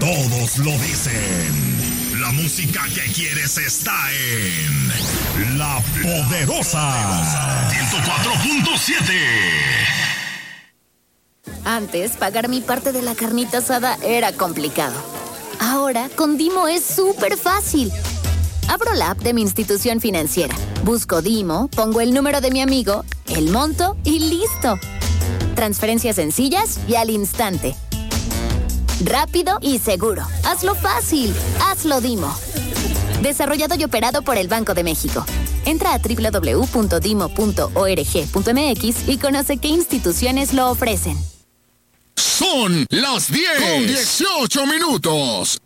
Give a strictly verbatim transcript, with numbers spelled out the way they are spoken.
Todos lo dicen. La música que quieres está en La Poderosa. ciento cuatro punto siete. Antes, pagar mi parte de la carnita asada era complicado. Ahora, con Dimo es súper fácil. Abro la app de mi institución financiera, busco Dimo, pongo el número de mi amigo, el monto y listo. Transferencias sencillas y al instante. Rápido y seguro. Hazlo fácil. Hazlo Dimo. Desarrollado y operado por el Banco de México. Entra a doble u doble u doble u punto dimo punto org punto eme equis y conoce qué instituciones lo ofrecen. Son las diez con dieciocho minutos.